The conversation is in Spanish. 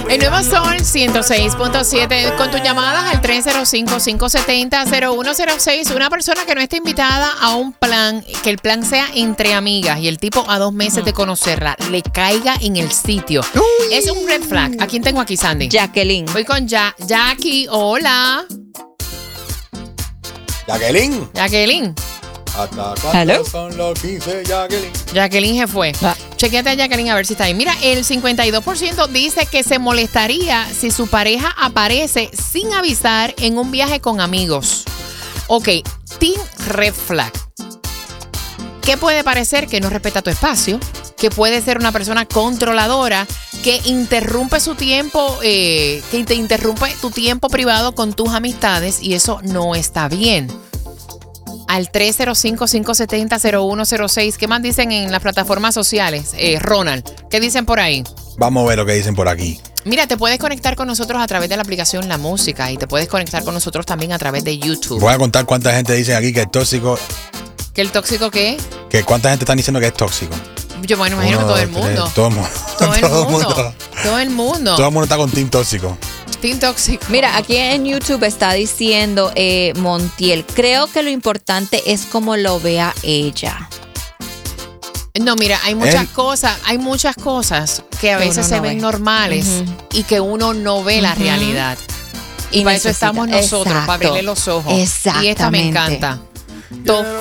El nuevo Sol 106.7 con tus llamadas al 305-570-0106. Una persona que no está invitada a un plan, que el plan sea entre amigas y el tipo a 2 meses de conocerla le caiga en el sitio. Es un red flag. ¿A quién tengo aquí, Sandy? Jacqueline. Voy con Jackie. Hola. Jacqueline. Hasta Hello. cuántos son los 15, Jacqueline. Jacqueline se fue. Chequéate a Jacqueline a ver si está ahí. Mira, el 52% dice que se molestaría si su pareja aparece sin avisar en un viaje con amigos. Ok, team red flag. ¿Qué puede parecer? Que no respeta tu espacio, que puede ser una persona controladora, que interrumpe su tiempo, que te interrumpe tu tiempo privado con tus amistades y eso no está bien. Al 305-570-0106. ¿Qué más dicen en las plataformas sociales? Ronald, ¿qué dicen por ahí? Vamos a ver lo que dicen por aquí. Mira, te puedes conectar con nosotros a través de la aplicación La Música y te puedes conectar con nosotros también a través de YouTube. Voy a contar cuánta gente dice aquí que es tóxico. ¿Que el tóxico qué? Que cuánta gente están diciendo que es tóxico. Yo me imagino que todo el mundo. Todo el mundo. Todo el mundo. Todo el mundo está con team tóxico. Team tóxico. Mira, aquí en YouTube está diciendo Montiel, creo que lo importante es cómo lo vea ella. No, mira, hay muchas cosas que a veces se ven normales y que uno no ve la realidad. Y para eso estamos nosotros, para abrirle los ojos. Exactamente. Y esta me encanta.